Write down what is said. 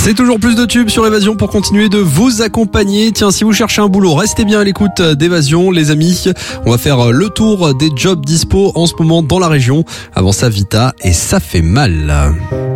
C'est toujours plus de tubes sur Évasion pour continuer de vous accompagner. Tiens, si vous cherchez un boulot, restez bien à l'écoute d'Évasion, les amis. On va faire le tour des jobs dispo en ce moment dans la région. Avant ça, Vita et ça fait mal.